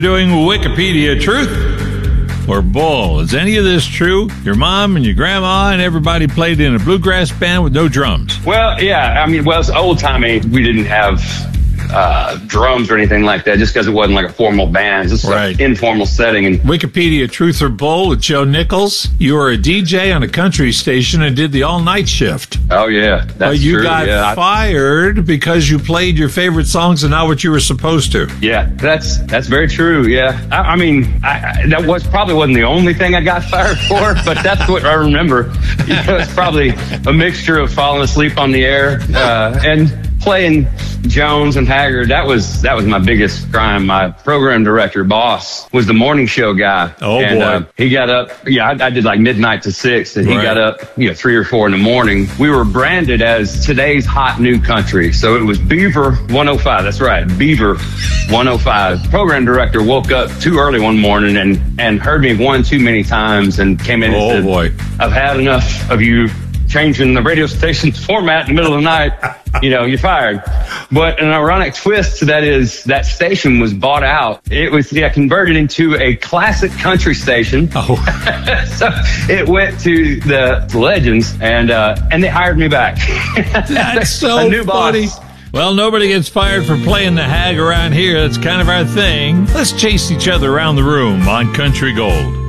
Doing Wikipedia truth or bull. Is any of this true? Your mom and your grandma and everybody played in a bluegrass band with no drums. Well, yeah. I mean, well, it's old-timey. We didn't have drums or anything like that just because it wasn't like a formal band. It's just Right. an informal setting. And Wikipedia truth or bull with Joe Nichols. You were a DJ on a country station and did the all-night shift. oh, yeah, that's But you true. got yeah, fired because you played your favorite songs and not what you were supposed to. yeah, that's very true. Yeah. I mean, that probably wasn't the only thing I got fired for, but that's what I remember. You know, it's probably a mixture of falling asleep on the air and playing Jones and Haggard. That was my biggest crime. My program director, boss, was the morning show guy. Oh, and, boy. he got up. Yeah, I did like midnight to 6, and he Right. got up, 3 or 4 in the morning. We were branded as today's hot new country. So it was Beaver 105. That's right. Beaver 105. Program director woke up too early one morning and heard me one too many times and came in and Oh, said, boy. I've had enough of you changing the radio station's format in the middle of the night. You're fired. But an ironic twist to that is that station was bought out. It was converted into a classic country station. Oh, So it went to the Legends, and they hired me back. that's so a new funny. boss. Well, nobody gets fired for playing the hag around here. That's kind of our thing. Let's chase each other around the room on Country Gold.